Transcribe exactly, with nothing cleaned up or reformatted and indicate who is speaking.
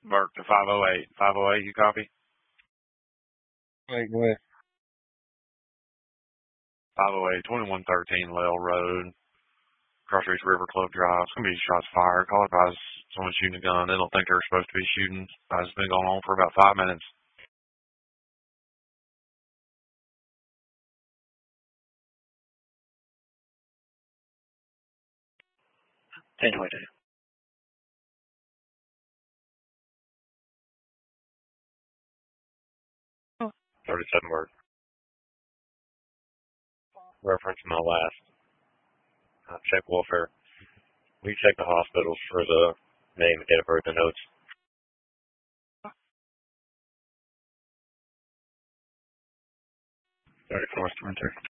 Speaker 1: Burke to five oh eight. five oh eight, you copy?
Speaker 2: Wait, go ahead.
Speaker 1: five oh eight, twenty-one thirteen Lale Road, Crossreach River Club Drive. It's going to be shots fired. Call it by someone shooting a gun. They don't think they're supposed to be shooting. It's been going on for about five minutes.
Speaker 3: ten twenty-two.
Speaker 4: thirty-seven word. Reference my last uh, check welfare. We check the hospitals for the name and date of birth and notes.
Speaker 3: thirty-four, twenty-three.